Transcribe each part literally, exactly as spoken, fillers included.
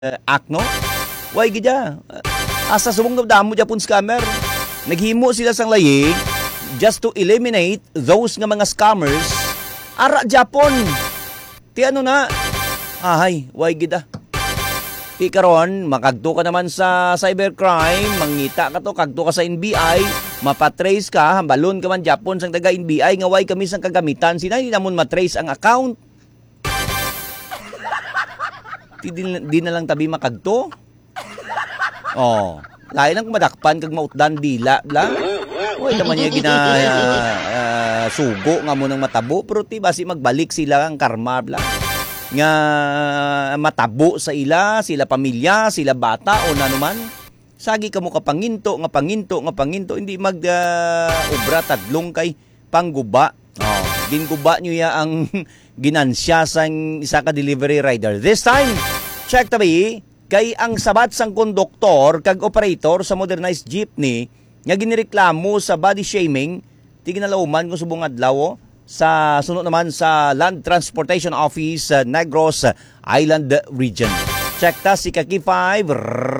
uh, act, no? Why gidya? Asa subong damo Japon scammer. Naghimo sila sang layi just to eliminate those nga mga scammers. Ara Japon. Ti ano na? Ahay, why gida? Ti karon makagto ka naman sa cybercrime, mangita ka to, kagto ka sa N B I, mapatrace ka, hambalon ka man Japon sang taga N B I nga why kami sang kagamitan, sinay namon matrace ang account. Ti di, di na lang tabi makagto. Oh, lain lang madakpan kag mautdan dila lang. Uy, naman niya gina uh, uh, sugo nga mo nang matabo, pero ti basi magbalik sila ang karma lang. Nga matabo sa ila, sila pamilya, sila bata o nanuman. Sagi ka mo kapanginto, nga panginto, nga panginto, hindi mag uh, obra tadlong kay pangguba. Oh, ginguba nyo ya ang ginansya sang isa ka delivery rider. This time, check tabi, kay ang sabat sang konduktor kag operator sa modernized jeepney nga ginireklamo sa body shaming, ti ginalauman kung subong adlaw sa sunod naman sa Land Transportation Office uh, Negros uh, Island Region. Check ta si Kaki five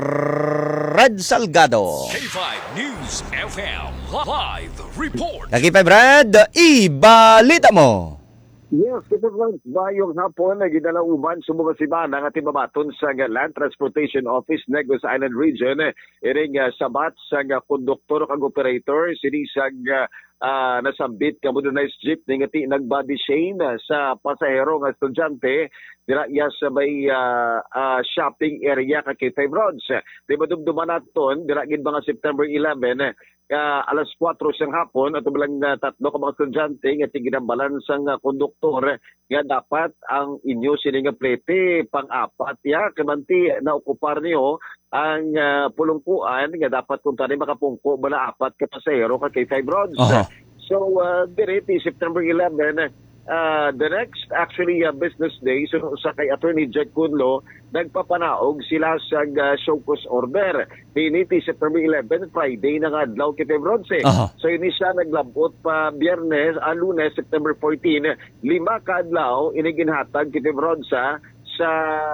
Red Salgado. K five News F M Live Report. Kaki five Red, ibalita mo. Yes, ito lang bayong hapon na ginalauban sumubong si Bana nga tibabaton sa Land Transportation Office Negros Island Region. Iring uh, sabat sa uh, konduktor kag operator sinisag uh, uh, nasambit ka modernized jeep nga ti nagbody shame uh, sa pasahero nga estudyante dira iya sa may uh, uh, shopping area ka K five Roads. Di ba dumduman naton dira gid mga September eleven uh, alas kwatro sang hapon at bilang uh, tatlo ka mga estudyante nga tiginabalan sang uh, konduktor nga dapat ang inyo sini nga plete pang-apat ya kamanti na okupar niyo ang uh, pulungkuan nga dapat kung tani makapungko bala apat ka pasahero ka K five Roads. Uh-huh. So uh, direct September eleven Uh, the next actually uh, business day so sa kay Attorney Jack Kunlo nagpapanaog sila sa uh, show cause order piniti September eleven Friday na nga adlaw kay Bronze. Uh-huh. So ini siya naglabot pa Biyernes a Lunes September fourteen lima ka adlaw iniginhatag kay Bronze sa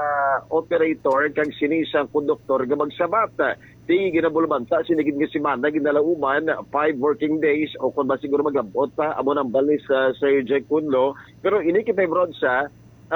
operator kang sinisang konduktor nga magsabat. Di ginabulbanta sinigid nga si Manda ginalauman five working days o kung ba siguro maglabot pa amo nang balis sa uh, Sir Jack Kunlo. Pero ini kita Bronza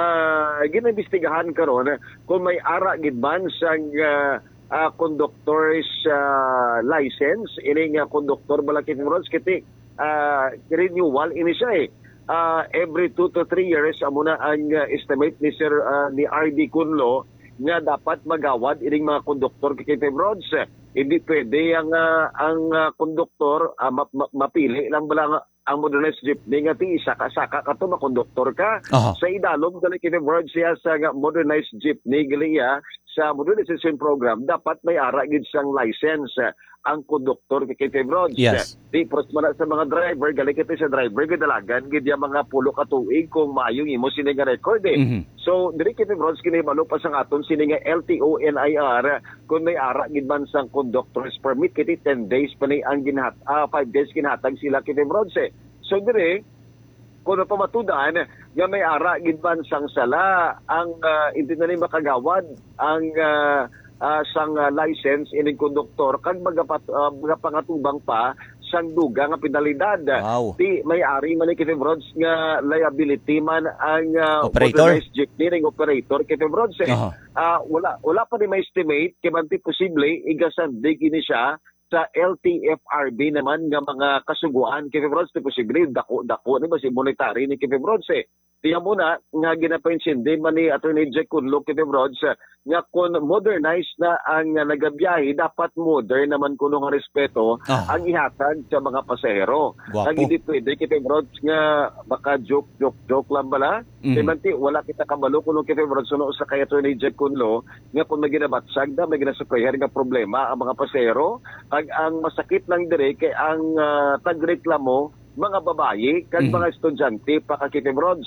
uh, ginabistigahan karon kung may ara gid man sang uh, uh, conductor's uh, license ini nga konduktor balaki Bronza kiti uh, renewal ini siya eh. Uh, every two to three years amo na ang uh, estimate ni Sir uh, ni R D Kunlo nga dapat magawad ining mga konduktor kay K five Roads. Hindi pwede ang uh, ang uh, konduktor uh, map, map, mapili lang bala ang modernized jeepney nga ti saka-saka ka to makonduktor ka. Uh-huh. Sa idalom dali K five Roads siya sa modernized jeepney gliya sa modernization program dapat may ara gid sang license uh, ang konduktor kay K five Roads. Yes. Di pros man sa mga driver gali kiti sa driver gidalagan gid ya mga pulo ka tuig kung maayong imo sini nga record eh. Mm-hmm. So diri K five Roads kini balo pa sang aton sini nga L T O N I R kung may ara gid man sang conductor's permit kiti ten days pa ni ang ginhat ah, five days kinatag sila K five Roads eh. So diri kung napamatudan nga may ara gid man sang sala ang uh, hindi na ni makagawad ang uh, uh, sang uh, license ining konduktor kag magapat uh, magapangatubang pa sang duga nga penalidad. Wow. Di may-ari man ni K five Roads nga liability man ang uh, operator jeepney operator K five Roads. Eh. Uh-huh. Uh, wala wala pa ni may estimate kay manti posible igasandig ini siya sa L T F R B naman nga mga kasuguan K five Roads ti posible dako dako ni ba si monetary ni K five Roads eh. Tiyan mo na, nga ginapansindi man ni Attorney Jack Kunlo K five Roads nga kung modernized na ang uh, nagabiyahe, dapat modern naman kuno nga respeto oh. ang ihatag sa mga pasahero. Ang hindi pwede K five Roads nga baka joke, joke, joke lang bala. Mm-hmm. Dimanti, wala kita kabalo kuno K five Roads suno sa kay Attorney Jack Kunlo nga kung may ginabatsag na, may ginasukayar nga problema ang mga pasahero. Ang, ang masakit lang dire kay ang uh, tagreklamo mga babayi kag mm-hmm. mga estudyante pa ka K five Roads.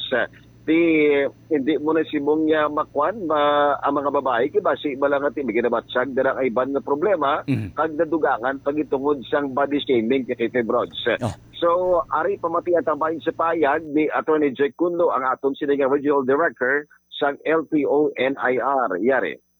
Di hindi mo na simong niya makwan ma, ang mga babayi kay basi bala nga ti ginabatsag dara ay ban nga problema mm-hmm. kag nadugangan pagitungod sang body shaming kay K five Roads. Oh. So ari pamati ang tambahin sa payag ni Attorney Jack Kunlo ang aton sini nga regional director sang L T O N I R. Yari.